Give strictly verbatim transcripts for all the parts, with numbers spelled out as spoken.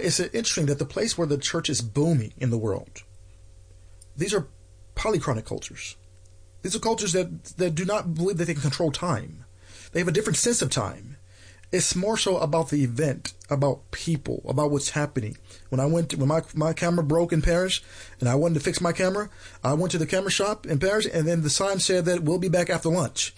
it's interesting that the place where the church is booming in the world, these are polychronic cultures. These are cultures that, that do not believe that they can control time. They have a different sense of time. It's more so about the event, about people, about what's happening. When I went to, when my my camera broke in Paris, and I wanted to fix my camera, I went to the camera shop in Paris, and then the sign said that we'll be back after lunch.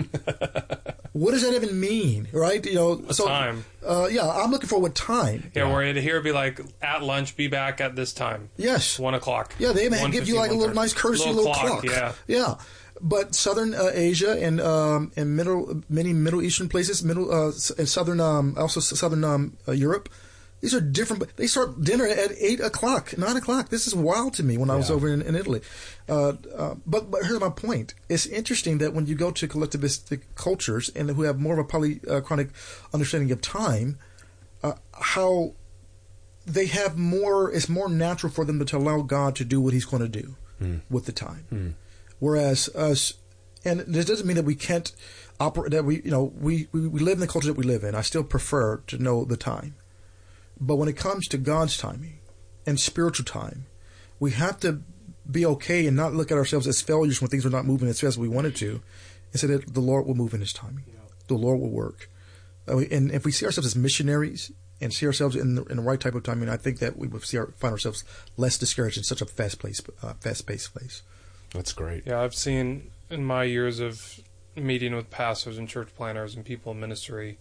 What does that even mean, right? You know, what so time? Uh, yeah, I'm looking for what time. Yeah, where here it'd be like at lunch, be back at this time. Yes, one o'clock. Yeah, they even give you like a little nice courtesy little, little clock. clock. Yeah, yeah. But Southern uh, Asia and um, and middle many Middle Eastern places, middle uh, and Southern um, also Southern um, uh, Europe, these are different. They start dinner at eight o'clock, nine o'clock. This is wild to me when I was yeah. over in, in Italy. Uh, uh, but but here's my point: it's interesting that when you go to collectivistic cultures and who have more of a polychronic understanding of time, uh, how they have more. It's more natural for them to allow God to do what He's going to do hmm. with the time. Hmm. Whereas us, and this doesn't mean that we can't operate, that we, you know, we, we, we live in the culture that we live in. I still prefer to know the time. But when it comes to God's timing and spiritual time, we have to be okay and not look at ourselves as failures when things are not moving as fast as we wanted to, and say that the Lord will move in His timing. Yeah. The Lord will work. And if we see ourselves as missionaries and see ourselves in the, in the right type of timing, I think that we would see our, find ourselves less discouraged in such a fast place, uh, fast-paced place. That's great. Yeah, I've seen in my years of meeting with pastors and church planners and people in ministry,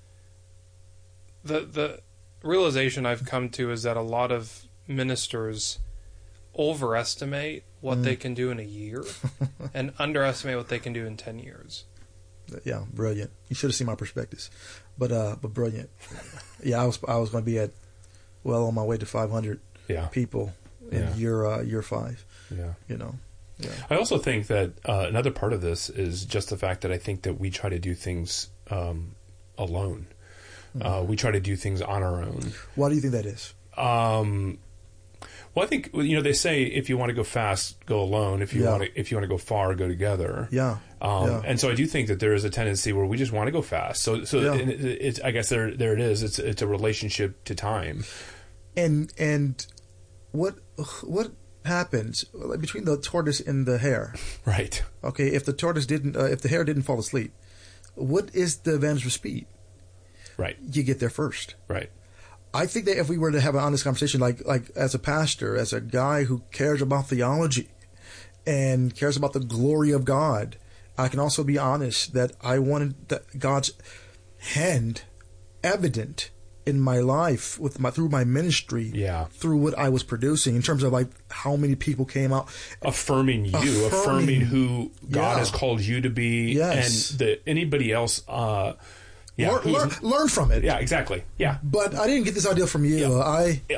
the the realization I've come to is that a lot of ministers overestimate what mm. they can do in a year and underestimate what they can do in ten years. Yeah, brilliant. You should have seen my perspectives, but uh, but brilliant. Yeah, I was I was going to be at well on my way to five hundred yeah. people in yeah. year uh, year five. Yeah, you know. Yeah. I also think that uh, another part of this is just the fact that I think that we try to do things um, alone. Mm-hmm. Uh, we try to do things on our own. Why do you think that is? Um, well, I think you know they say if you want to go fast, go alone. If you yeah. want to, if you want to go far, go together. Yeah. Um, yeah. And so I do think that there is a tendency where we just want to go fast. So, so yeah. it, it's I guess there there it is. It's it's a relationship to time. And and what what. happens between the tortoise and the hare, right? Okay, if the tortoise didn't, uh, if the hare didn't fall asleep, what is the advantage of speed? Right, you get there first. Right. I think that if we were to have an honest conversation, like like as a pastor, as a guy who cares about theology and cares about the glory of God, I can also be honest that I wanted that God's hand evident in my life with my through my ministry, yeah. through what I was producing in terms of like how many people came out, affirming you, affirming, affirming who God yeah. has called you to be, yes. and that anybody else, uh, yeah, learn, learn, learn from it. Yeah, exactly. Yeah, but I didn't get this idea from you. Yeah. I, yeah.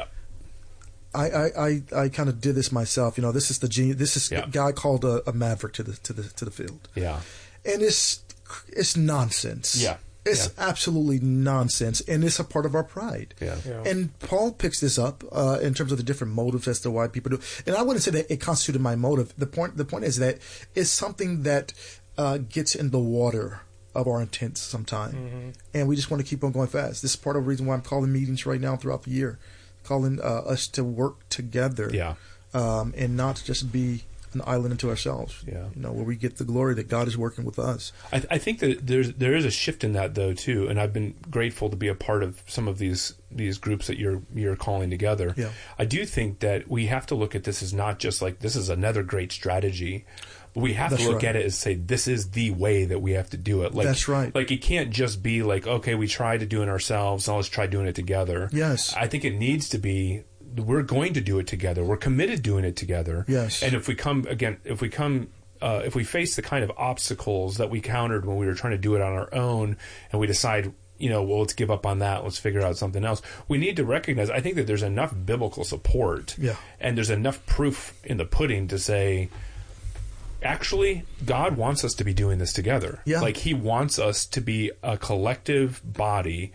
I, I, I, I kind of did this myself. You know, this is the genius. This is yeah. a guy called a, a maverick to the to the to the field. Yeah, and it's it's nonsense. Yeah. It's yeah. absolutely nonsense, and it's a part of our pride. Yeah. Yeah. And Paul picks this up uh, in terms of the different motives as to why people do. And I wouldn't say that it constituted my motive. The point, the point is that it's something that uh, gets in the water of our intent sometime, mm-hmm. and we just want to keep on going fast. This is part of the reason why I'm calling meetings right now throughout the year, calling uh, us to work together, yeah. um, and not just be an island unto ourselves. Yeah. You know, where we get the glory that God is working with us. I, I think that there's there is a shift in that though too, and I've been grateful to be a part of some of these these groups that you're you're calling together. Yeah. I do think that we have to look at this as not just like this is another great strategy, but we have That's to look right. at it as say this is the way that we have to do it. Like, That's right. Like it can't just be like, okay, we tried to do it ourselves, now let's try doing it together. Yes. I think it needs to be we're going to do it together. We're committed doing it together. Yes. And if we come again, if we come, uh, if we face the kind of obstacles that we countered when we were trying to do it on our own, and we decide, you know, well, let's give up on that. Let's figure out something else. We need to recognize. I think that there's enough biblical support, yeah. and there's enough proof in the pudding to say, actually, God wants us to be doing this together. Yeah. Like He wants us to be a collective body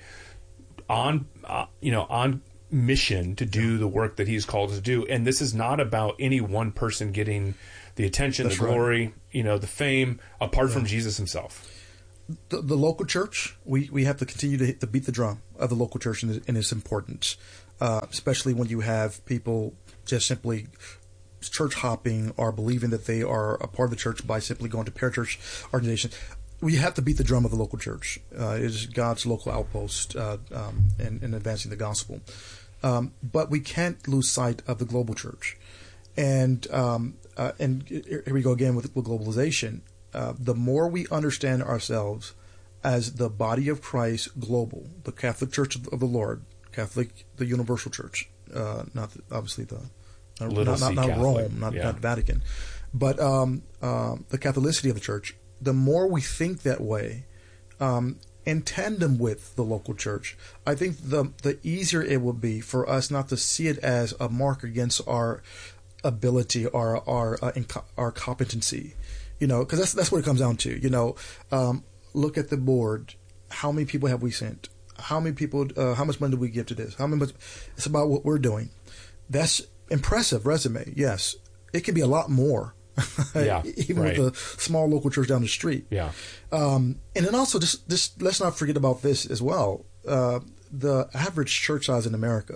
on, uh, you know, on. mission to do the work that He's called us to do, and this is not about any one person getting the attention, That's the glory, right. you know, the fame, apart yeah. from Jesus Himself. The, the local church, we, we have to continue to, hit, to beat the drum of the local church and, and its importance. uh, especially when you have people just simply church hopping or believing that they are a part of the church by simply going to parachurch organizations. We have to beat the drum of the local church. Uh, it is God's local outpost uh, um, in, in advancing the gospel. Um, but we can't lose sight of the global church. And um, uh, and here we go again with, with globalization. Uh, the more we understand ourselves as the body of Christ global, the Catholic Church of the Lord, Catholic, the universal church, uh, not the, obviously the not, Little not, C not, not Catholic. Rome, not, Yeah. not Vatican, but um, uh, the Catholicity of the church. The more we think that way, um, in tandem with the local church, I think the the easier it will be for us not to see it as a mark against our ability or our uh, inco- our competency, you know, because that's that's what it comes down to. You know, um, look at the board. How many people have we sent? How many people? Uh, how much money do we give to this? How many? It's about what we're doing. That's impressive resume. Yes, it could be a lot more. Yeah, even right. with a small local church down the street. Yeah. Um, and then also, just, just let's not forget about this as well. Uh, the average church size in America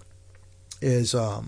is, um,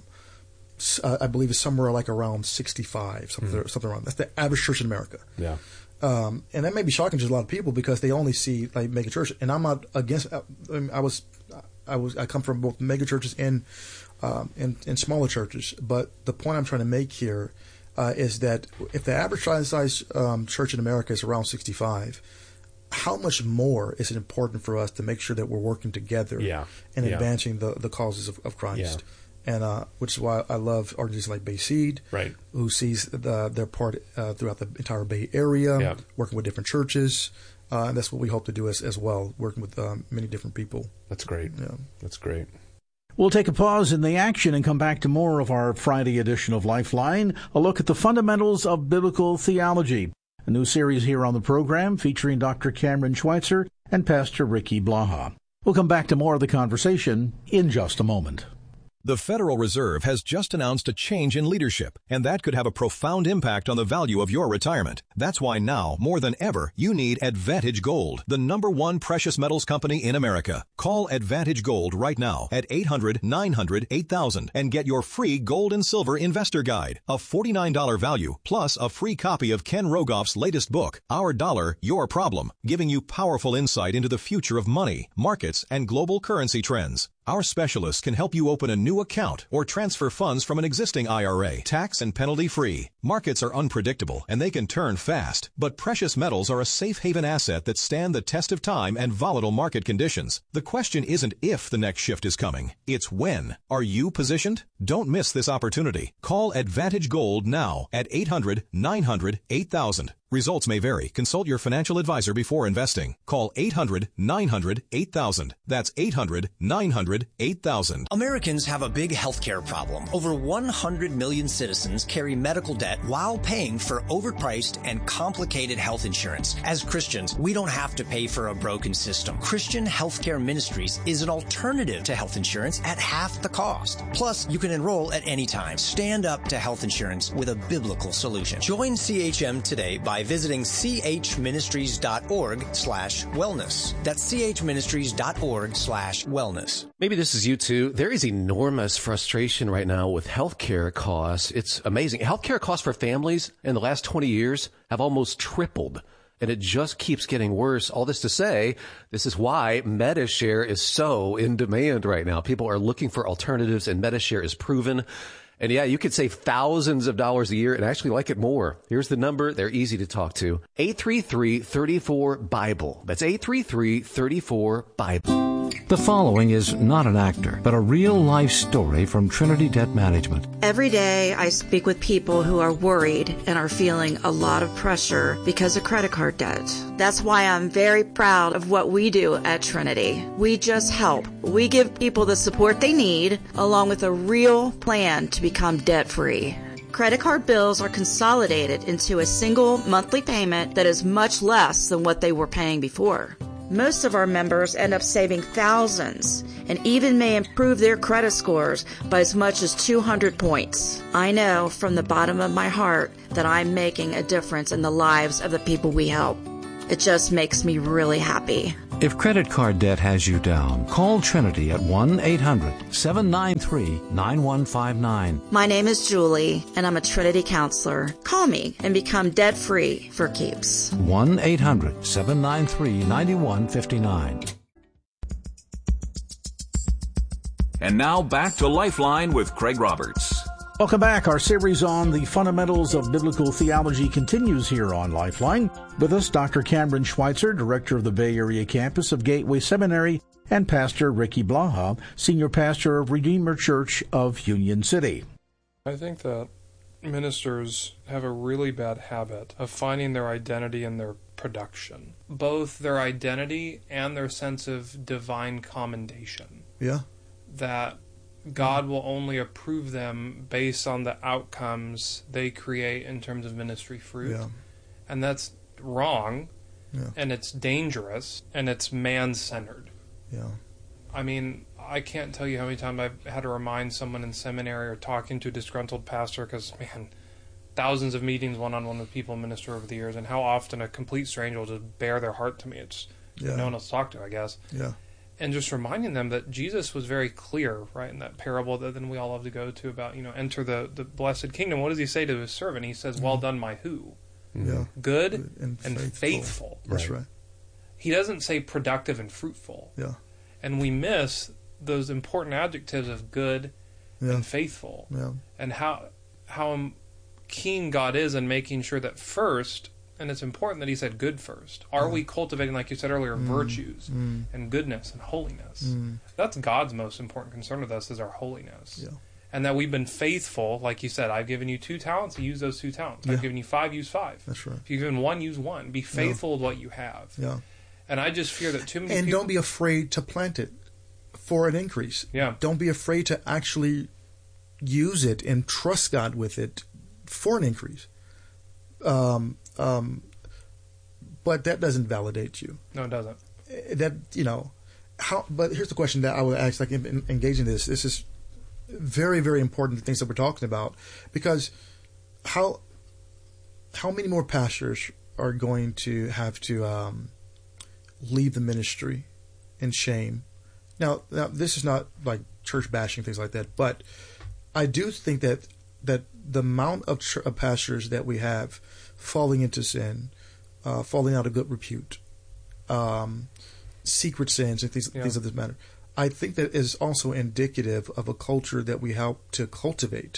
uh, I believe, is somewhere like around sixty-five, something, mm. something around. That's the average church in America. Yeah. Um, and that may be shocking to a lot of people because they only see like mega church. And I'm not against. I, mean, I was, I was, I come from both mega churches and, um, and and smaller churches. But the point I'm trying to make here. Uh, is that if the average size um, church in America is around sixty-five, how much more is it important for us to make sure that we're working together yeah. and yeah. advancing the, the causes of, of Christ? Yeah. And uh, which is why I love organizations like Bay Seed, right. who sees the, their part uh, throughout the entire Bay Area, yeah. working with different churches. Uh, and that's what we hope to do as, as well, working with um, many different people. That's great. Yeah. That's great. We'll take a pause in the action and come back to more of our Friday edition of Lifeline, a look at the fundamentals of biblical theology, a new series here on the program featuring Doctor Cameron Schweitzer and Pastor Ricky Blaha. We'll come back to more of the conversation in just a moment. The Federal Reserve has just announced a change in leadership, and that could have a profound impact on the value of your retirement. That's why now, more than ever, you need Advantage Gold, the number one precious metals company in America. Call Advantage Gold right now at eight hundred, nine hundred, eight thousand and get your free Gold and Silver Investor Guide, a forty-nine dollars value, plus a free copy of Ken Rogoff's latest book, Our Dollar, Your Problem, giving you powerful insight into the future of money, markets, and global currency trends. Our specialists can help you open a new account or transfer funds from an existing I R A, tax and penalty free. Markets are unpredictable and they can turn fast, but precious metals are a safe haven asset that stand the test of time and volatile market conditions. The question isn't if the next shift is coming, it's when. Are you positioned? Don't miss this opportunity. Call Advantage Gold now at eight hundred, nine hundred, eight thousand. Results may vary. Consult your financial advisor before investing. Call eight hundred, nine hundred, eight thousand. That's eight hundred, nine hundred, eight thousand. Americans have a big healthcare problem. Over one hundred million citizens carry medical debt while paying for overpriced and complicated health insurance. As Christians, we don't have to pay for a broken system. Christian Healthcare Ministries is an alternative to health insurance at half the cost. Plus, you can enroll at any time. Stand up to health insurance with a biblical solution. Join C H M today by visiting chministries.org slash wellness. That's chministries.org slash wellness. Maybe this is you too. There is enormous frustration right now with healthcare costs. It's amazing. Healthcare costs for families in the last twenty years have almost tripled. And it just keeps getting worse. All this to say, this is why Medi-Share is so in demand right now. People are looking for alternatives, and Medi-Share is proven. And yeah, you could save thousands of dollars a year and actually like it more. Here's the number. They're easy to talk to. eight three three, three four, Bible. That's eight three three, three four, Bible. The following is not an actor, but a real-life story from Trinity Debt Management. Every day I speak with people who are worried and are feeling a lot of pressure because of credit card debt. That's why I'm very proud of what we do at Trinity. We just help. We give people the support they need, along with a real plan to become debt-free. Credit card bills are consolidated into a single monthly payment that is much less than what they were paying before. Most of our members end up saving thousands and even may improve their credit scores by as much as two hundred points. I know from the bottom of my heart that I'm making a difference in the lives of the people we help. It just makes me really happy. If credit card debt has you down, call Trinity at one eight hundred seven nine three nine one five nine. My name is Julie, and I'm a Trinity counselor. Call me and become debt-free for keeps. one eight hundred seven nine three nine one five nine. And now back to Lifeline with Craig Roberts. Welcome back. Our series on the fundamentals of biblical theology continues here on Lifeline. With us, Doctor Cameron Schweitzer, director of the Bay Area campus of Gateway Seminary, and Pastor Ricky Blaha, senior pastor of Redeemer Church of Union City. I think that ministers have a really bad habit of finding their identity in their production, both their identity and their sense of divine commendation. Yeah. That God will only approve them based on the outcomes they create in terms of ministry fruit. Yeah. And that's wrong, yeah. and it's dangerous, and it's man-centered. Yeah. I mean, I can't tell you how many times I've had to remind someone in seminary or talking to a disgruntled pastor, because, man, thousands of meetings one-on-one with people minister over the years, and how often a complete stranger will just bare their heart to me. It's yeah. no one else to talk to, I guess. Yeah. And just reminding them that Jesus was very clear, right, in that parable that then we all love to go to about, you know, enter the, the blessed kingdom. What does he say to his servant? He says, well done, my who? Yeah. Good and, and faithful. faithful. That's right. He doesn't say productive and fruitful. Yeah. And we miss those important adjectives of good yeah. and faithful. Yeah. And how how keen God is in making sure that first, and it's important that he said good first. Are yeah. we cultivating, like you said earlier, mm. virtues mm. and goodness and holiness? Mm. That's God's most important concern with us, is our holiness. Yeah. And that we've been faithful, like you said, I've given you two talents, use those two talents. Yeah. I've given you five, use five. That's right. If you've given one, use one. Be faithful yeah. with what you have. Yeah. And I just fear that too many and people... don't be afraid to plant it for an increase. Yeah. Don't be afraid to actually use it and trust God with it for an increase. Um, um, but that doesn't validate you. No, it doesn't. That, you know, how? But here's the question that I would ask, like, in, in, engaging this. This is very, very important, the things that we're talking about, because how how many more pastors are going to have to um, leave the ministry in shame? Now, now, this is not like church bashing, things like that, but I do think that that the amount of, ch- of pastors that we have falling into sin, uh, falling out of good repute, um, secret sins, and things, yeah. things of this matter, I think that is also indicative of a culture that we help to cultivate.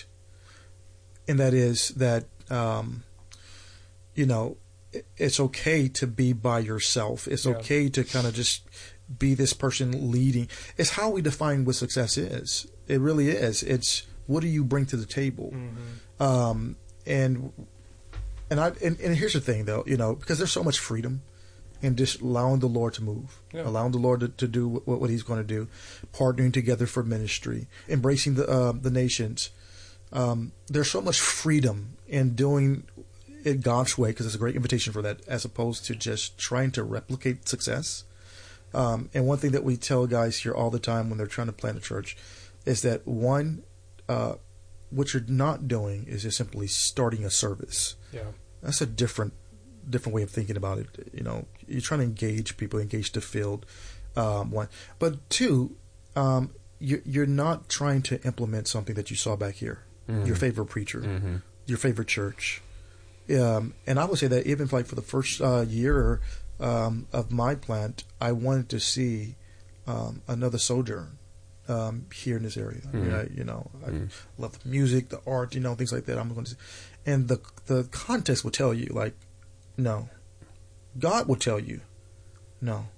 And that is that, um, you know, it's okay to be by yourself. It's yeah. okay to kind of just be this person leading. It's how we define what success is. It really is. It's what do you bring to the table? Mm-hmm. Um, and and I and, and here's the thing, though, you know, because there's so much freedom in just allowing the Lord to move, yeah. allowing the Lord to, to do what, what He's going to do, partnering together for ministry, embracing the uh, the nations. Um, there's so much freedom in doing it God's way, because it's a great invitation for that, as opposed to just trying to replicate success. Um, and one thing that we tell guys here all the time when they're trying to plant a church is that, one, uh, what you're not doing is just simply starting a service. Yeah, that's a different different way of thinking about it. You know, you're trying to engage people, engage the field. Um, one, but two, um, you're, you're not trying to implement something that you saw back here. Mm-hmm. Your favorite preacher, mm-hmm. your favorite church. Um, and I would say that even like for the first uh, year um, of my plant, I wanted to see um, another sojourn um, here in this area. Mm-hmm. You know, you know mm-hmm. I love the music, the art, you know, things like that. I'm going to, and the the context will tell you, like, no. God will tell you, no.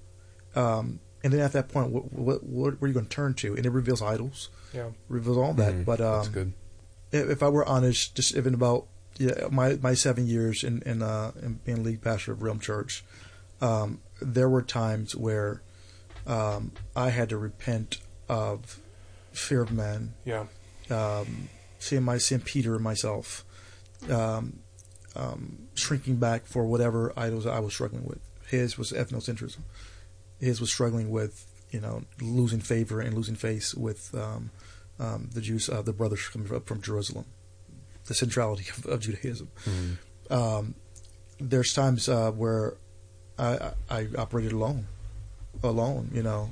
Um, and then at that point, what, what, what are you going to turn to? And it reveals idols. Yeah, reveals all that. Mm-hmm. But um, that's good. If, if I were honest, just even about yeah, my my seven years in in, uh, in being lead pastor of Realm Church, um, there were times where um, I had to repent of fear of man. Yeah, um, seeing my seeing Peter and myself, um, um, shrinking back for whatever idols I was struggling with. His was ethnocentrism. His was struggling with, you know, losing favor and losing face with um, um, the Jews, uh, the brothers coming up from Jerusalem. The centrality of, of Judaism. Mm-hmm. Um, there's times uh, where I, I operated alone, alone. You know,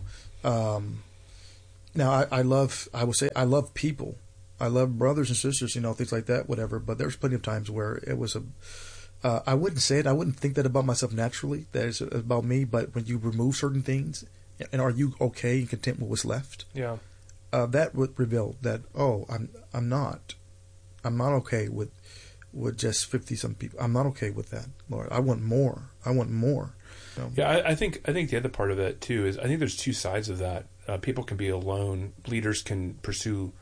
um, now I, I love. I would say I love people. I love brothers and sisters. You know, things like that. Whatever. But there's plenty of times where it was a. Uh, I wouldn't say it. I wouldn't think that about myself naturally. That is about me. But when you remove certain things, and are you okay and content with what's left? Yeah. Uh, that would reveal that. Oh, I'm. I'm not. I'm not okay with. With just fifty some people, I'm not okay with that, Lord. I want more. I want more. You know? Yeah, I, I think. I think the other part of it too is I think there's two sides of that. Uh, people can be alone. Leaders can pursue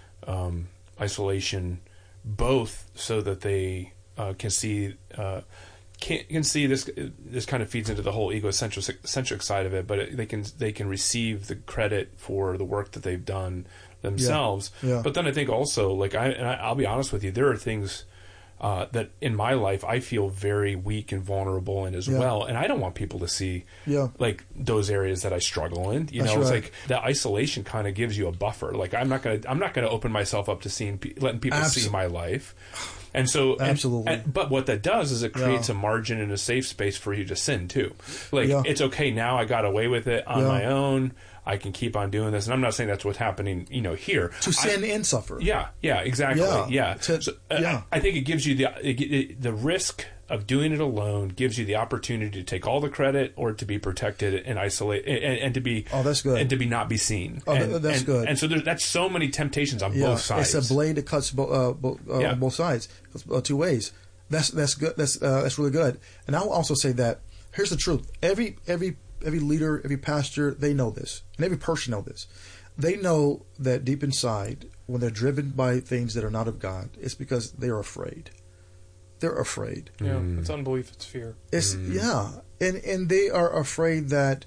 um, isolation, both so that they uh, can see uh, can can see this. This kind of feeds into the whole egocentric centric side of it, but it, they can they can receive the credit for the work that they've done themselves. Yeah. Yeah. But then I think also, like I, and I, I'll be honest with you, there are things. Uh, that in my life I feel very weak and vulnerable in as yeah. well, and I don't want people to see yeah. like those areas that I struggle in. You That's know, it's right. like that isolation kind of gives you a buffer. Like I'm not gonna I'm not gonna open myself up to seeing pe- letting people Absol- see my life. And so, and, absolutely. and, but what that does is it creates yeah. a margin and a safe space for you to sin too. Like yeah. it's okay now. I got away with it on yeah. my own. I can keep on doing this, and I'm not saying that's what's happening, you know, here. To sin I, and suffer. Yeah, yeah, exactly. Yeah, yeah. to, so, uh, yeah. I, I think it gives you the it, it, the risk of doing it alone gives you the opportunity to take all the credit or to be protected and isolate and, and to be oh that's good and to be not be seen. Oh, and, that's and, good. And so there's that's so many temptations on yeah, both sides. It's a blade that cuts bo- uh, bo- uh, yeah. on both sides, uh, two ways. That's that's good. That's uh, that's really good. And I will also say that here's the truth. Every every every leader, every pastor, they know this, and every person know this. They know that deep inside, when they're driven by things that are not of God, it's because they are afraid. They're afraid. Yeah, Mm. it's unbelief. It's fear. It's Mm. yeah, and and they are afraid that,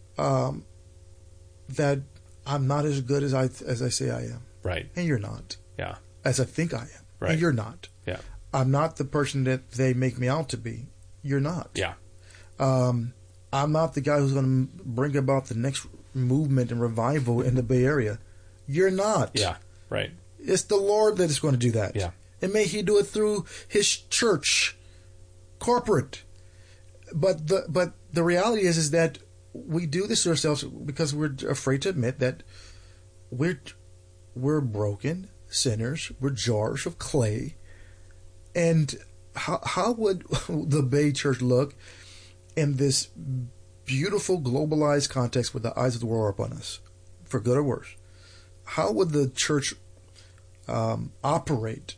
um, that I'm not as good as I as I say I am. Right. And you're not. Yeah. As I think I am. Right. And you're not. Yeah. I'm not the person that they make me out to be. You're not. Yeah. Um, I'm not the guy who's going to bring about the next movement and revival in the Bay Area. You're not. Yeah. Right. It's the Lord that is going to do that. Yeah. And may He do it through His church, corporate. But the but the reality is is that we do this to ourselves because we're afraid to admit that we're we're broken sinners. We're jars of clay. And how how would the Bay Church look in this beautiful globalized context with the eyes of the world are upon us, for good or worse? How would the church um, operate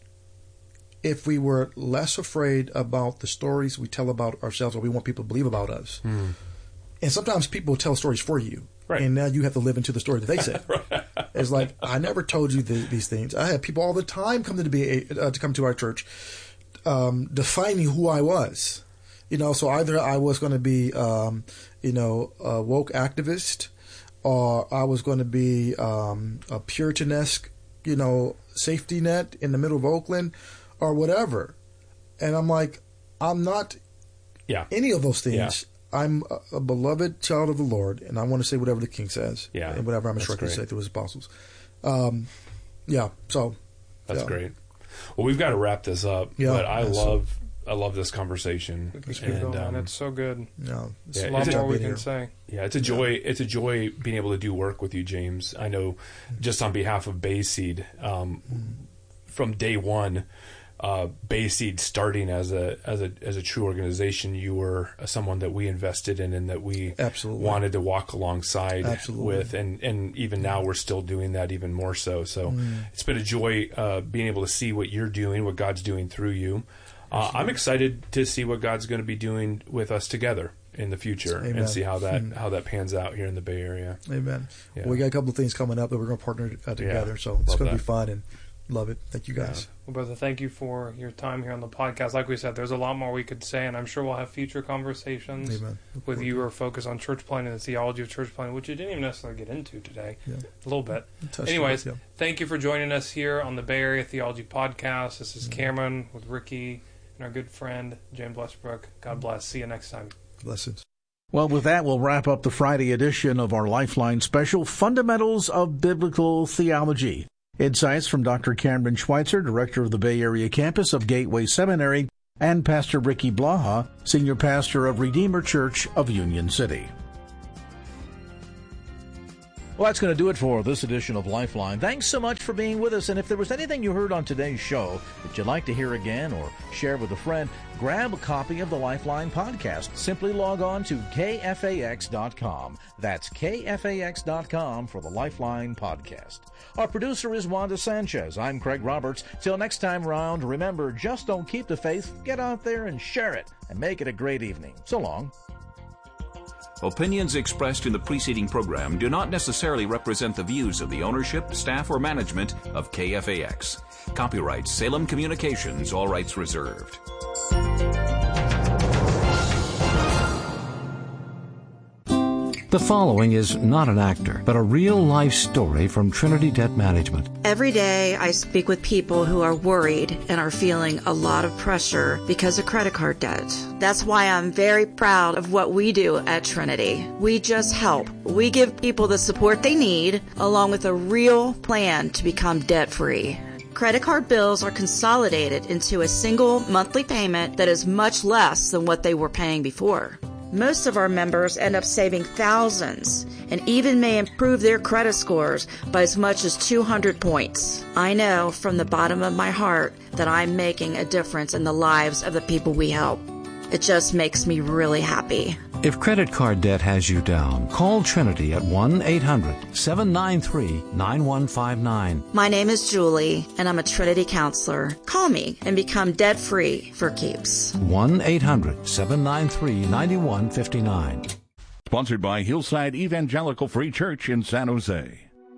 if we were less afraid about the stories we tell about ourselves or we want people to believe about us? Mm. And sometimes people tell stories for you. Right. And now you have to live into the story that they say. Right. It's like, I never told you the, these things. I had people all the time come to be uh, to come to our church, um, defining who I was. You know, so either I was going to be, um, you know, a woke activist, or I was going to be um, a Puritanesque, you know, safety net in the middle of Oakland, or whatever. And I'm like, I'm not yeah. any of those things. Yeah. I'm a, a beloved child of the Lord, and I want to say whatever the King says, yeah, and whatever I'm instructed to say through His apostles. Um, yeah, so that's yeah. great. Well, we've got to wrap this up, yeah, but I love I love this conversation. We can keep and, going, um, it's so good. No, it's yeah, a lot it's more a, we can here. say. Yeah, it's a joy. Yeah. It's a joy being able to do work with you, James. I know, just on behalf of Bayseed, um, mm. from day one. Uh, Bayseed starting as a as a as a true organization, you were someone that we invested in and that we Absolutely. wanted to walk alongside Absolutely. with, and, and even now we're still doing that even more so. So mm. it's been a joy uh, being able to see what you're doing, what God's doing through you. Uh, I'm excited to see what God's going to be doing with us together in the future. Amen. And see how that mm. how that pans out here in the Bay Area. Amen. Yeah. Well, we got a couple of things coming up that we're going to partner uh, together, yeah. so it's going to be fun and. Love it. Thank you, guys. Yeah. Well, brother, thank you for your time here on the podcast. Like we said, there's a lot more we could say, and I'm sure we'll have future conversations Amen. with you or focus on church planting and the theology of church planting, which you didn't even necessarily get into today. Yeah. A little bit. Anyways, it, yeah. thank you for joining us here on the Bay Area Theology Podcast. This is mm-hmm. Cameron with Ricky and our good friend, James Westbrook. God bless. See you next time. Blessings. Well, with that, we'll wrap up the Friday edition of our Lifeline special, Fundamentals of Biblical Theology. Insights from Doctor Cameron Schweitzer, Director of the Bay Area campus of Gateway Seminary, and Pastor Ricky Blaha, Senior Pastor of Redeemer Church of Union City. Well, that's going to do it for this edition of Lifeline. Thanks so much for being with us. And if there was anything you heard on today's show that you'd like to hear again or share with a friend, grab a copy of the Lifeline podcast. Simply log on to K F A X dot com. That's K F A X dot com for the Lifeline podcast. Our producer is Wanda Sanchez. I'm Craig Roberts. Till next time round, remember, just don't keep the faith. Get out there and share it and make it a great evening. So long. Opinions expressed in the preceding program do not necessarily represent the views of the ownership, staff, or management of K F A X. Copyright Salem Communications, all rights reserved. The following is not an actor, but a real-life story from Trinity Debt Management. Every day I speak with people who are worried and are feeling a lot of pressure because of credit card debt. That's why I'm very proud of what we do at Trinity. We just help. We give people the support they need, along with a real plan to become debt-free. Credit card bills are consolidated into a single monthly payment that is much less than what they were paying before. Most of our members end up saving thousands and even may improve their credit scores by as much as two hundred points. I know from the bottom of my heart that I'm making a difference in the lives of the people we help. It just makes me really happy. If credit card debt has you down, call Trinity at one eight hundred seven nine three nine one five nine. My name is Julie, and I'm a Trinity counselor. Call me and become debt-free for keeps. one eight hundred seven nine three nine one five nine. Sponsored by Hillside Evangelical Free Church in San Jose.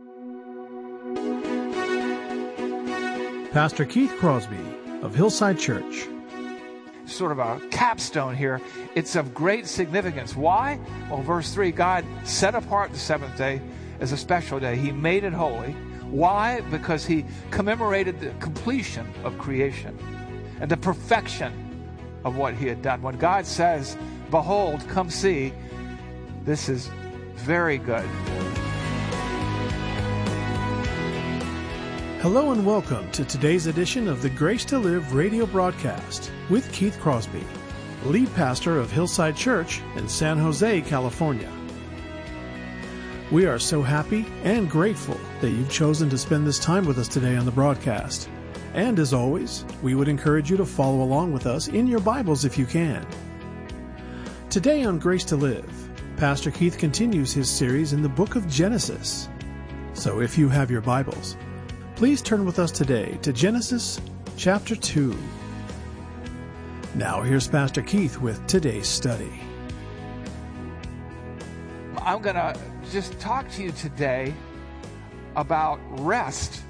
Pastor Keith Crosby of Hillside Church. Sort of a capstone here. It's of great significance. Why? Well, verse three, God set apart the seventh day as a special day. He made it holy. Why? Because he commemorated the completion of creation and the perfection of what he had done. When God says, behold, come see, this is very good. Hello and welcome to today's edition of the Grace to Live radio broadcast with Keith Crosby, lead pastor of Hillside Church in San Jose, California. We are so happy and grateful that you've chosen to spend this time with us today on the broadcast. And as always, we would encourage you to follow along with us in your Bibles if you can. Today on Grace to Live, Pastor Keith continues his series in the book of Genesis. So if you have your Bibles, please turn with us today to Genesis chapter two. Now here's Pastor Keith with today's study. I'm going to just talk to you today about rest.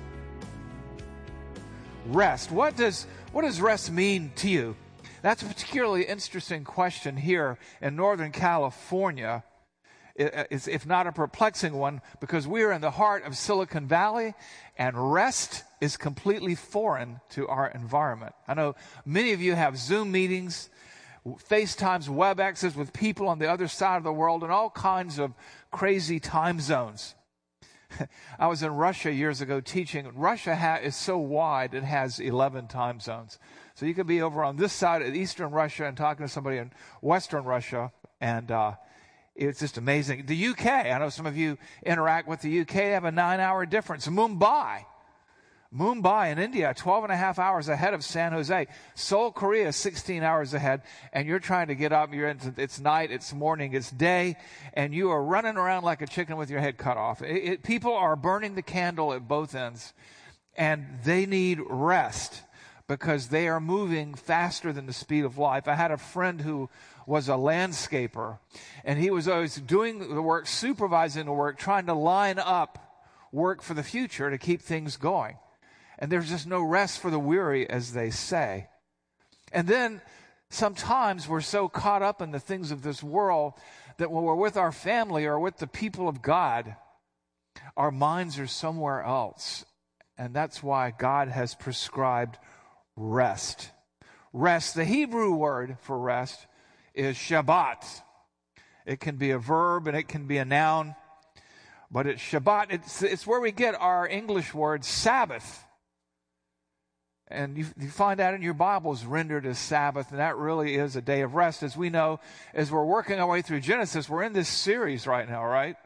Rest. What does what does rest mean to you? That's a particularly interesting question here in Northern California. It's, if not a perplexing one, because we are in the heart of Silicon Valley, and rest is completely foreign to our environment. I know many of you have Zoom meetings, FaceTimes, WebExes with people on the other side of the world in all kinds of crazy time zones. I was in Russia years ago teaching. Russia ha- is so wide, it has eleven time zones. So you could be over on this side of Eastern Russia and talking to somebody in Western Russia, and uh, it's just amazing. The U K, I know some of you interact with the U K, they have a nine-hour difference. Mumbai, Mumbai in India, twelve and a half hours ahead of San Jose. Seoul, Korea, sixteen hours ahead. And you're trying to get up, you're into, it's night, it's morning, it's day, and you are running around like a chicken with your head cut off. It, it, people are burning the candle at both ends, and they need rest because they are moving faster than the speed of life. I had a friend who was a landscaper, and he was always doing the work, supervising the work, trying to line up work for the future to keep things going. And there's just no rest for the weary, as they say. And then sometimes we're so caught up in the things of this world that when we're with our family or with the people of God, our minds are somewhere else. And that's why God has prescribed rest. Rest, the Hebrew word for rest, is Shabbat. It can be a verb and it can be a noun, but it's Shabbat. It's, it's where we get our English word Sabbath. And you, you find that in your Bibles rendered as Sabbath, and that really is a day of rest. As we know, as we're working our way through Genesis, we're in this series right now, right?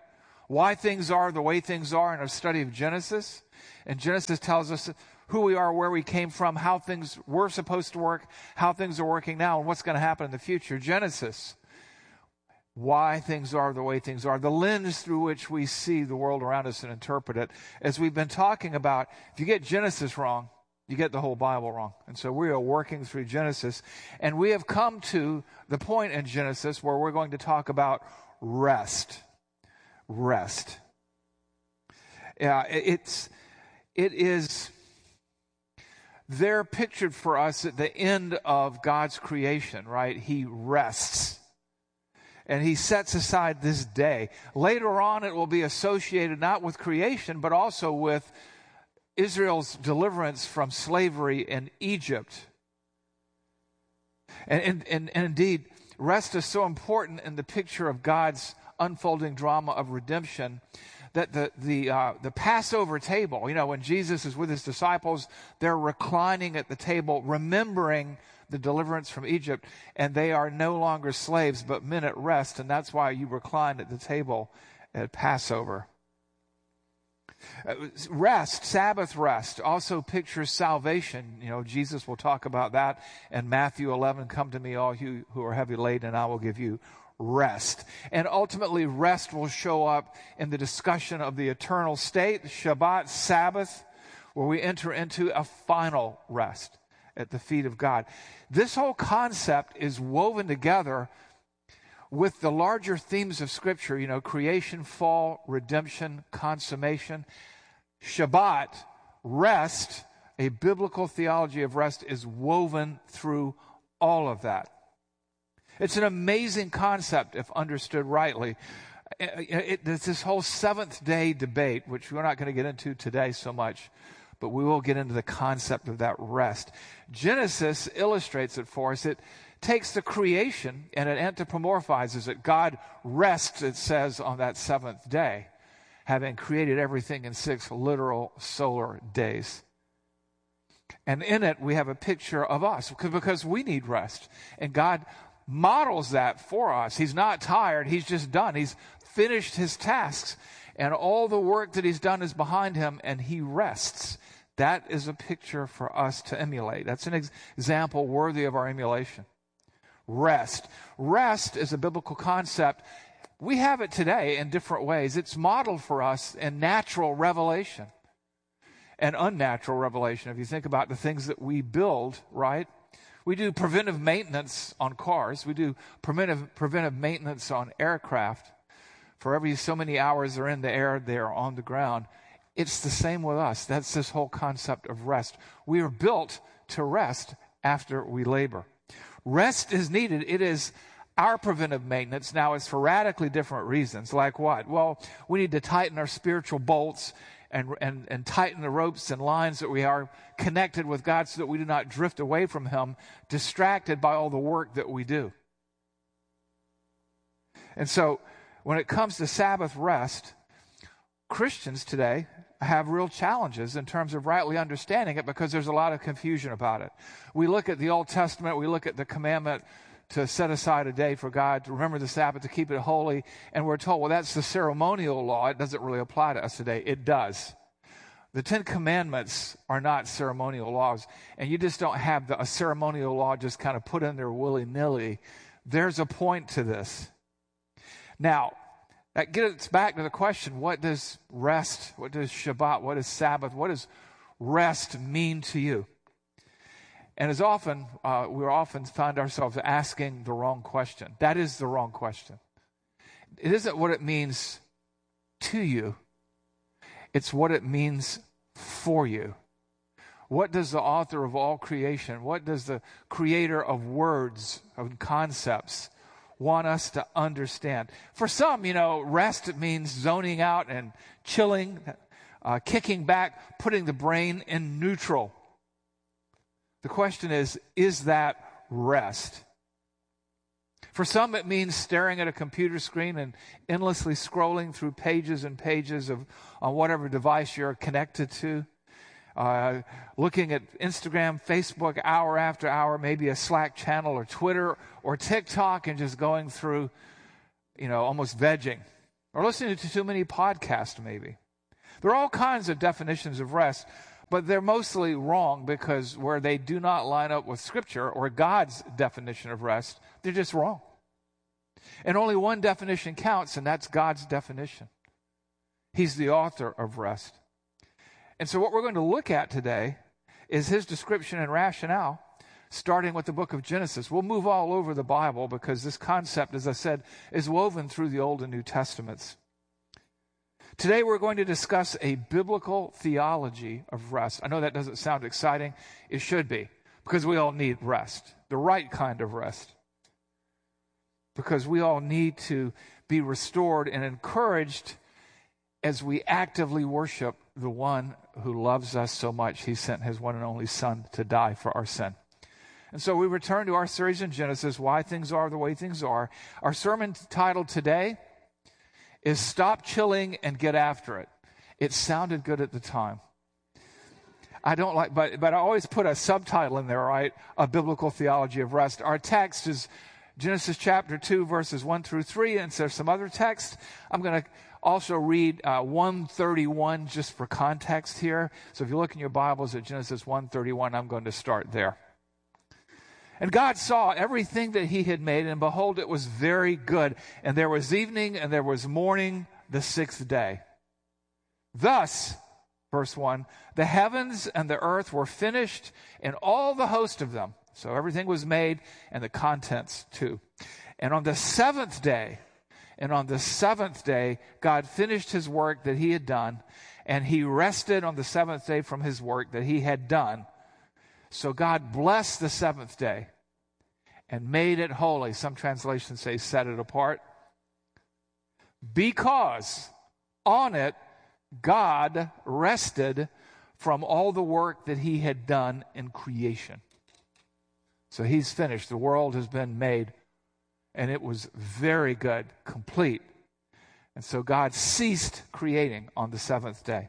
why things are the way things are in our study of Genesis. And Genesis tells us who we are, where we came from, how things were supposed to work, how things are working now, and what's going to happen in the future. Genesis, why things are the way things are, the lens through which we see the world around us and interpret it. As we've been talking about, if you get Genesis wrong, you get the whole Bible wrong. And so we are working through Genesis, and we have come to the point in Genesis where we're going to talk about rest. Rest. Yeah, it's, it is there pictured for us at the end of God's creation, right? He rests. And he sets aside this day. Later on, it will be associated not with creation, but also with Israel's deliverance from slavery in Egypt. And, and, and, and indeed, rest is so important in the picture of God's unfolding drama of redemption that the the uh, the Passover table, you know, when Jesus is with his disciples, they're reclining at the table, remembering the deliverance from Egypt, and they are no longer slaves, but men at rest, and that's why you recline at the table at Passover. Rest, Sabbath rest, also pictures salvation. You know, Jesus will talk about that in Matthew eleven, come to me all you who are heavy laden, and I will give you rest. And ultimately, rest will show up in the discussion of the eternal state, Shabbat, Sabbath, where we enter into a final rest at the feet of God. This whole concept is woven together with the larger themes of Scripture, you know, creation, fall, redemption, consummation. Shabbat, rest, a biblical theology of rest is woven through all of that. It's an amazing concept if understood rightly. It, it, it's this whole seventh day debate, which we're not going to get into today so much, but we will get into the concept of that rest. Genesis illustrates it for us. It takes the creation and it anthropomorphizes it. God rests, it says, on that seventh day, having created everything in six literal solar days. And in it, we have a picture of us because we need rest. And God models that for us. He's not tired. He's just done. He's finished his tasks. And all the work that he's done is behind him, and he rests. That is a picture for us to emulate. That's an ex- example worthy of our emulation. Rest. Rest is a biblical concept. We have it today in different ways. It's modeled for us in natural revelation and unnatural revelation. If you think about the things that we build, right? We do preventive maintenance on cars. We do preventive, preventive maintenance on aircraft. For every so many hours they're in the air, they're on the ground. It's the same with us. That's this whole concept of rest. We are built to rest after we labor. Rest is needed. It is our preventive maintenance. Now, it's for radically different reasons. Like what? Well, we need to tighten our spiritual bolts and, and, and tighten the ropes and lines that we are connected with God so that we do not drift away from him, distracted by all the work that we do. And so, when it comes to Sabbath rest, Christians today have real challenges in terms of rightly understanding it because there's a lot of confusion about it. We look at the Old Testament, we look at the commandment to set aside a day for God, to remember the Sabbath, to keep it holy, and we're told, well, that's the ceremonial law. It doesn't really apply to us today. It does. The Ten Commandments are not ceremonial laws, and you just don't have the, a ceremonial law just kind of put in there willy-nilly. There's a point to this. Now, that gets back to the question, what does rest, what does Shabbat, what does Sabbath, what does rest mean to you? And as often, uh, we often find ourselves asking the wrong question. That is the wrong question. It isn't what it means to you. It's what it means for you. What does the author of all creation, what does the creator of words, of concepts, want us to understand? For some, you know, rest means zoning out and chilling, uh, kicking back, putting the brain in neutral. The question is, is that rest? For some, it means staring at a computer screen and endlessly scrolling through pages and pages of on whatever device you're connected to. Uh, looking at Instagram, Facebook, hour after hour, maybe a Slack channel or Twitter or TikTok, and just going through, you know, almost vegging, or listening to too many podcasts maybe. There are all kinds of definitions of rest, but they're mostly wrong because where they do not line up with Scripture or God's definition of rest, they're just wrong. And only one definition counts, and that's God's definition. He's the author of rest. And so what we're going to look at today is his description and rationale, starting with the book of Genesis. We'll move all over the Bible because this concept, as I said, is woven through the Old and New Testaments. Today we're going to discuss a biblical theology of rest. I know that doesn't sound exciting. It should be, because we all need rest, the right kind of rest. Because we all need to be restored and encouraged as we actively worship the one who loves us so much. He sent his one and only Son to die for our sin. And so we return to our series in Genesis, Why Things Are the Way Things Are. Our sermon titled today is Stop Chilling and Get After It. It sounded good at the time. I don't like, but, but I always put a subtitle in there, right? A biblical theology of rest. Our text is Genesis chapter two, verses one through three, and so there's some other text. I'm going to also read uh, one thirty-one just for context here. So if you look in your Bibles at Genesis one thirty-one, I'm going to start there. And God saw everything that he had made, and behold, it was very good. And there was evening, and there was morning, the sixth day. Thus, verse one, the heavens and the earth were finished, and all the host of them. So everything was made, and the contents too. And on the seventh day, and on the seventh day, God finished his work that he had done, and he rested on the seventh day from his work that he had done. So God blessed the seventh day and made it holy. Some translations say set it apart. Because on it, God rested from all the work that he had done in creation. So he's finished. The world has been made, and it was very good, complete. And so God ceased creating on the seventh day.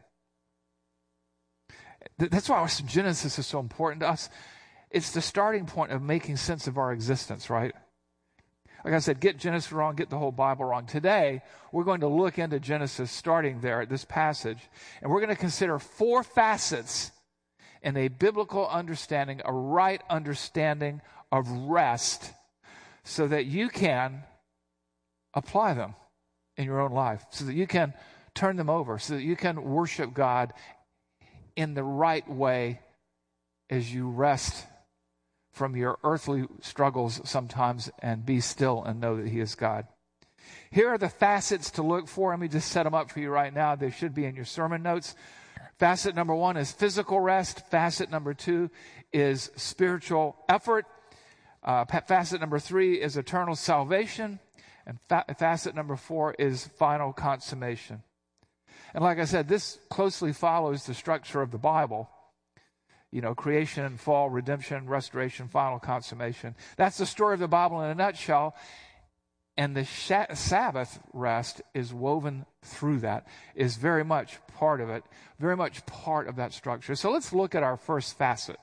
That's why Genesis is so important to us. It's the starting point of making sense of our existence, right? Like I said, get Genesis wrong, get the whole Bible wrong. Today, we're going to look into Genesis starting there at this passage, and we're going to consider four facets in a biblical understanding, a right understanding of rest, so that you can apply them in your own life, so that you can turn them over, so that you can worship God in the right way as you rest from your earthly struggles sometimes and be still and know that he is God. Here are the facets to look for. Let me just set them up for you right now. They should be in your sermon notes. Facet number one is physical rest. Facet number two is spiritual effort. Uh, facet number three is eternal salvation. And fa- facet number four is final consummation. And like I said, this closely follows the structure of the Bible. You know, creation, fall, redemption, restoration, final consummation. That's the story of the Bible in a nutshell. And the sh- Sabbath rest is woven through that, is very much part of it, very much part of that structure. So let's look at our first facet.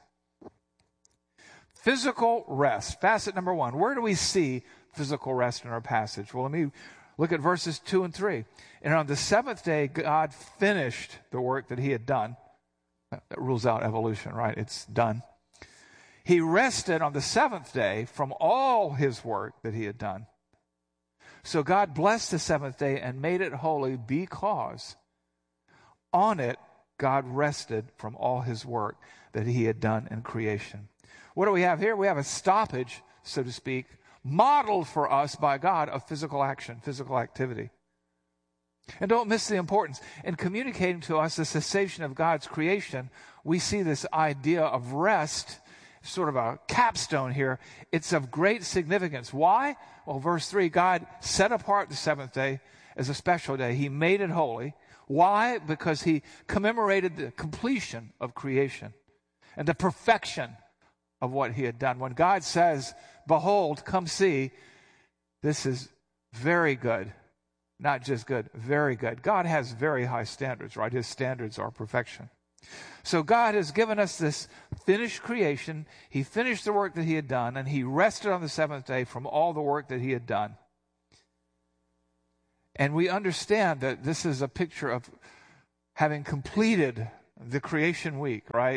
Physical rest. Facet number one. Where do we see physical rest in our passage? Well, let me look at verses two and three. And on the seventh day, God finished the work that he had done. That rules out evolution, right? It's done. He rested on the seventh day from all his work that he had done. So God blessed the seventh day and made it holy because on it, God rested from all his work that he had done in creation. What do we have here? We have a stoppage, so to speak, modeled for us by God of physical action, physical activity. And don't miss the importance. In communicating to us the cessation of God's creation, we see this idea of rest, sort of a capstone here. It's of great significance. Why? Well, verse three, God set apart the seventh day as a special day. He made it holy. Why? Because he commemorated the completion of creation and the perfection of what he had done. When God says, behold, come see, this is very good. Not just good, very good. God has very high standards, right? His standards are perfection. So God has given us this finished creation. He finished the work that he had done, and he rested on the seventh day from all the work that he had done. And we understand that this is a picture of having completed the creation week, right?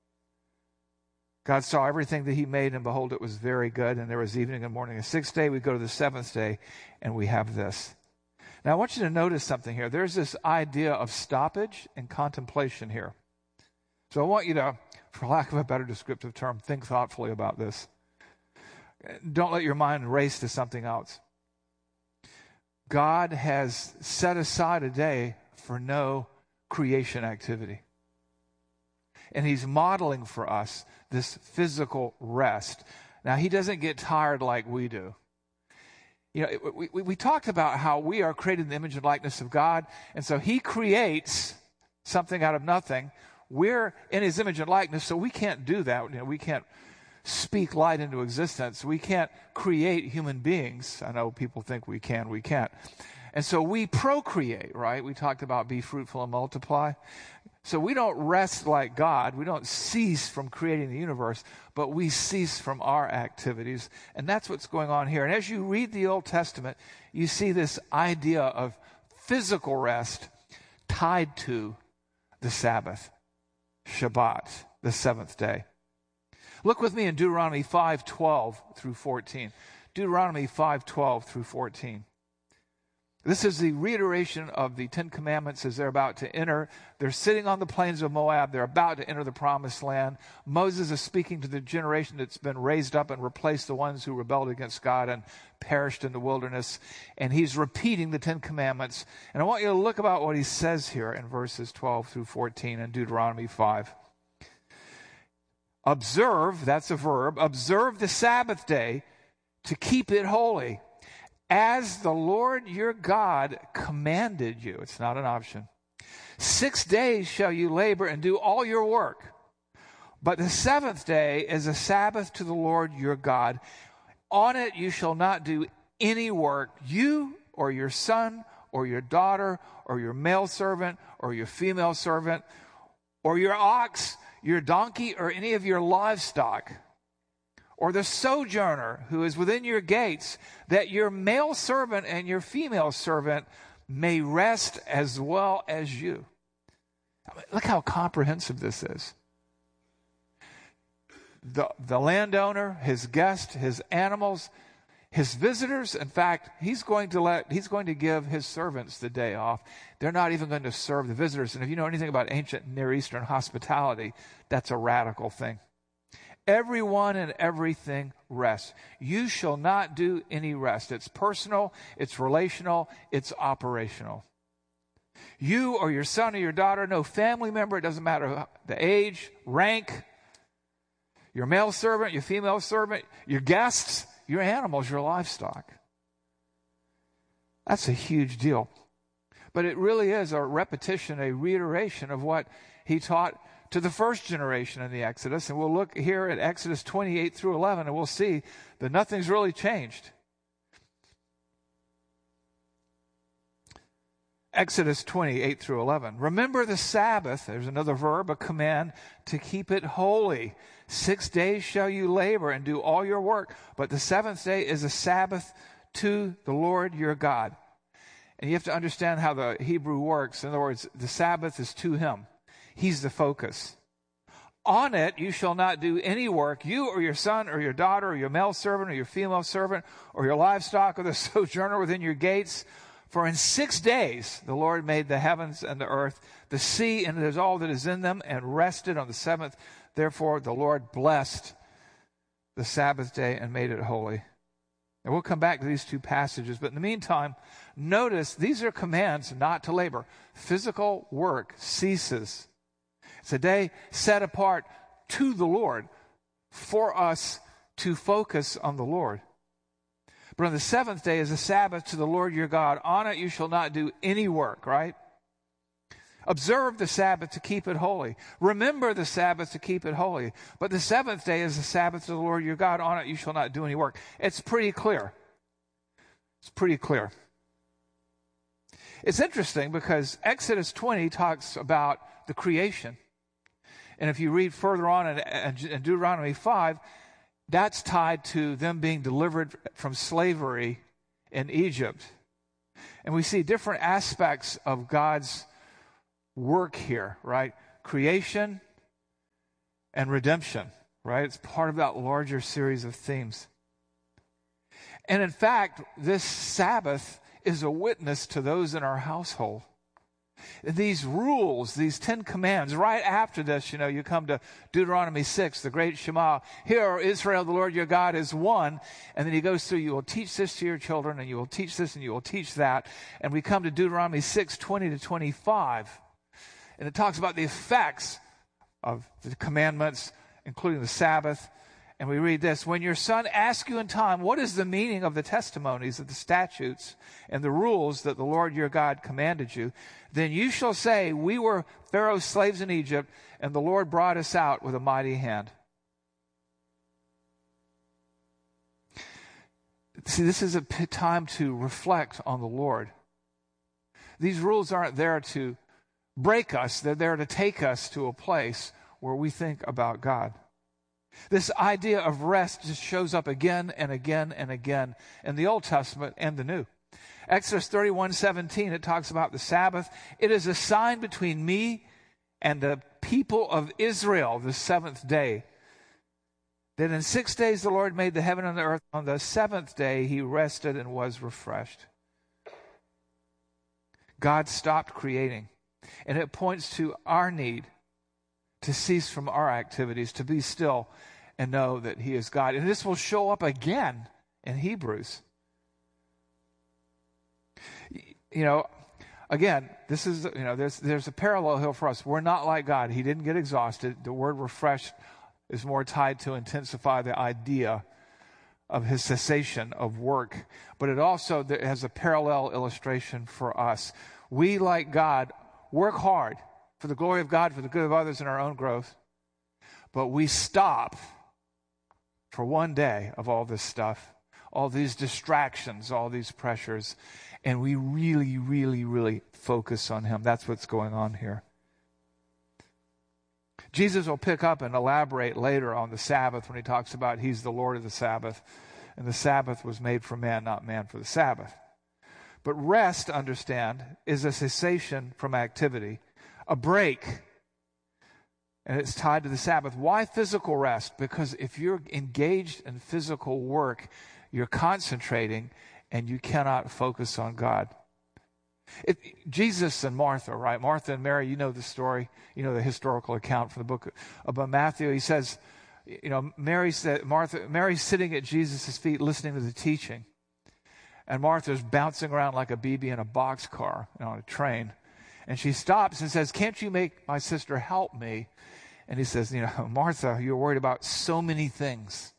God saw everything that he made, and behold, it was very good. And there was evening and morning. The sixth day, we go to the seventh day, and we have this. Now, I want you to notice something here. There's this idea of stoppage and contemplation here. So I want you to, for lack of a better descriptive term, think thoughtfully about this. Don't let your mind race to something else. God has set aside a day for no creation activity. And he's modeling for us this physical rest. Now, he doesn't get tired like we do. You know, we, we, we talked about how we are created in the image and likeness of God, and so he creates something out of nothing. We're in his image and likeness, so we can't do that. You know, we can't speak light into existence. We can't create human beings. I know people think we can, we can't. And so we procreate, right? We talked about be fruitful and multiply. So we don't rest like God. We don't cease from creating the universe, but we cease from our activities. And that's what's going on here. And as you read the Old Testament, you see this idea of physical rest tied to the Sabbath, Shabbat, the seventh day. Look with me in Deuteronomy five twelve through fourteen. Deuteronomy five twelve through fourteen. This is the reiteration of the Ten Commandments as they're about to enter. They're sitting on the plains of Moab. They're about to enter the promised land. Moses is speaking to the generation that's been raised up and replaced the ones who rebelled against God and perished in the wilderness. And he's repeating the Ten Commandments. And I want you to look about what he says here in verses twelve through fourteen in Deuteronomy five. Observe, that's a verb, observe the Sabbath day to keep it holy, as the Lord your God commanded you. It's not an option. Six days shall you labor and do all your work. But the seventh day is a Sabbath to the Lord your God. On it you shall not do any work, you or your son or your daughter or your male servant or your female servant or your ox, your donkey, or any of your livestock, or the sojourner who is within your gates, that your male servant and your female servant may rest as well as you. Look how comprehensive this is. The, the landowner, his guest, his animals, his visitors, in fact, he's going to let, he's going to give his servants the day off. They're not even going to serve the visitors. And if you know anything about ancient Near Eastern hospitality, that's a radical thing. Everyone and everything rests. You shall not do any rest. It's personal, it's relational, it's operational. You or your son or your daughter, no family member, it doesn't matter the age, rank, your male servant, your female servant, your guests, your animals, your livestock. That's a huge deal. But it really is a repetition, a reiteration of what he taught to the first generation in the Exodus. And we'll look here at Exodus twenty-eight through eleven, and we'll see that nothing's really changed. Exodus twenty-eight through eleven. Remember the Sabbath, there's another verb, a command, to keep it holy. Six days shall you labor and do all your work, but the seventh day is a Sabbath to the Lord your God. And you have to understand how the Hebrew works. In other words, the Sabbath is to him. He's the focus. On it you shall not do any work, you or your son or your daughter or your male servant or your female servant or your livestock or the sojourner within your gates. For in six days the Lord made the heavens and the earth, the sea, and there's all that is in them, and rested on the seventh. Therefore the Lord blessed the Sabbath day and made it holy. And we'll come back to these two passages. But in the meantime, notice these are commands not to labor. Physical work ceases. It's a day set apart to the Lord for us to focus on the Lord. But on the seventh day is a Sabbath to the Lord your God. On it you shall not do any work, right? Observe the Sabbath to keep it holy. Remember the Sabbath to keep it holy. But the seventh day is the Sabbath to the Lord your God. On it you shall not do any work. It's pretty clear. It's pretty clear. It's interesting because Exodus twenty talks about the creation. And if you read further on in, in Deuteronomy five, that's tied to them being delivered from slavery in Egypt. And we see different aspects of God's work here, right? Creation and redemption, right? It's part of that larger series of themes. And in fact, this Sabbath is a witness to those in our household. These rules, these Ten Commands, right after this, you know, you come to Deuteronomy six, the great Shema. Hear, O Israel, the Lord your God is one. And then he goes through, you will teach this to your children, and you will teach this, and you will teach that. And we come to Deuteronomy six, twenty to twenty-five. And it talks about the effects of the commandments, including the Sabbath. And we read this, when your son asks you in time, what is the meaning of the testimonies, of the statutes, and the rules that the Lord your God commanded you, then you shall say, we were Pharaoh's slaves in Egypt, and the Lord brought us out with a mighty hand. See, this is a time to reflect on the Lord. These rules aren't there to break us. They're there to take us to a place where we think about God. This idea of rest just shows up again and again and again in the Old Testament and the New. Exodus thirty-one seventeen, it talks about the Sabbath. It is a sign between me and the people of Israel, the seventh day. That in six days the Lord made the heaven and the earth. On the seventh day he rested and was refreshed. God stopped creating. And it points to our need to cease from our activities, to be still and know that he is God. And this will show up again in Hebrews. You know, again, this is, you know, there's there's a parallel here for us. We're not like God. He didn't get exhausted. The word refreshed is more tied to intensify the idea of his cessation of work. But it also has a parallel illustration for us. We, like God, work hard for the glory of God, for the good of others, and our own growth. But we stop for one day of all this stuff, all these distractions, all these pressures, and we really, really, really focus on him. That's what's going on here. Jesus will pick up and elaborate later on the Sabbath when he talks about he's the Lord of the Sabbath, and the Sabbath was made for man, not man for the Sabbath. But rest, understand, is a cessation from activity, a break, and it's tied to the Sabbath. Why physical rest? Because if you're engaged in physical work, you're concentrating and you cannot focus on God. It, Jesus and Martha, right? Martha and Mary, you know the story. You know the historical account from the book about Matthew. He says, you know, Mary said, Martha, Mary's sitting at Jesus' feet listening to the teaching. And Martha's bouncing around like a B B in a boxcar, you know, on a train. And she stops and says, can't you make my sister help me? And he says, you know, Martha, you're worried about so many things.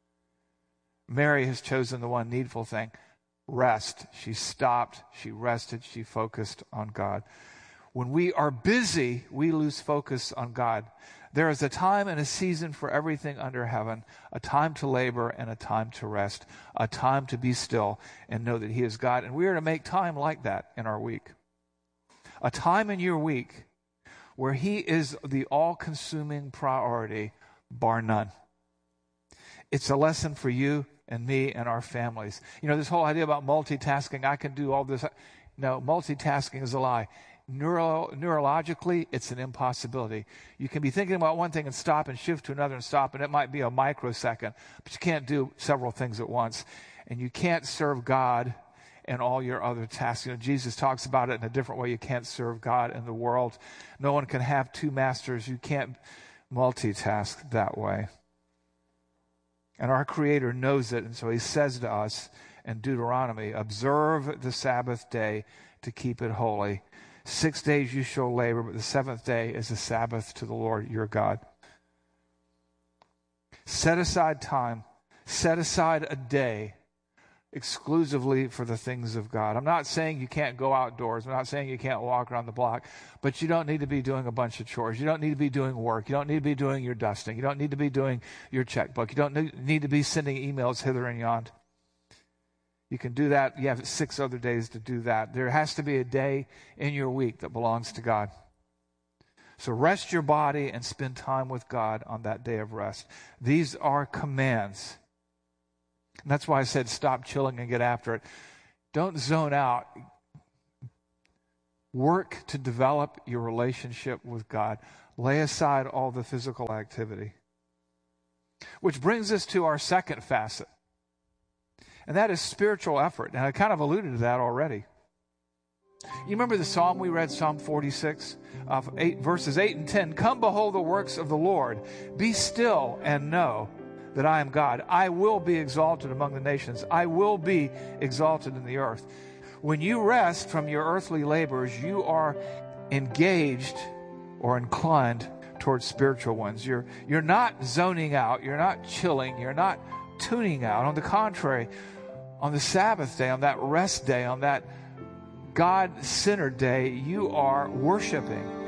Mary has chosen the one needful thing. Rest. She stopped, she rested, she focused on God. When we are busy, we lose focus on God. There is a time and a season for everything under heaven, a time to labor and a time to rest, a time to be still and know that he is God. And we are to make time like that in our week. A time in your week where he is the all-consuming priority, bar none. It's a lesson for you and me and our families. You know, this whole idea about multitasking, I can do all this. No, multitasking is a lie. Neuro, neurologically, it's an impossibility. You can be thinking about one thing and stop and shift to another and stop, and it might be a microsecond, but you can't do several things at once. And you can't serve God and all your other tasks. You know, Jesus talks about it in a different way. You can't serve God and the world. No one can have two masters. You can't multitask that way. And our Creator knows it, and so he says to us in Deuteronomy, observe the Sabbath day to keep it holy. Six days you shall labor, but the seventh day is a Sabbath to the Lord your God. Set aside time. Set aside a day exclusively for the things of God. I'm not saying you can't go outdoors. I'm not saying you can't walk around the block, but you don't need to be doing a bunch of chores. You don't need to be doing work. You don't need to be doing your dusting. You don't need to be doing your checkbook. You don't need to be sending emails hither and yon. You can do that. You have six other days to do that. There has to be a day in your week that belongs to God. So rest your body and spend time with God on that day of rest. These are commands. And that's why I said stop chilling and get after it. Don't zone out. Work to develop your relationship with God. Lay aside all the physical activity. Which brings us to our second facet. And that is spiritual effort. And I kind of alluded to that already. You remember the psalm we read, Psalm forty-six, uh, eight, verses eight and ten. Come behold the works of the Lord. Be still and know that I am God. I will be exalted among the nations. I will be exalted in the earth. When you rest from your earthly labors, you are engaged or inclined towards spiritual ones. You're, you're not zoning out. You're not chilling. You're not tuning out. On the contrary, on the Sabbath day, on that rest day, on that God-centered day, you are worshiping.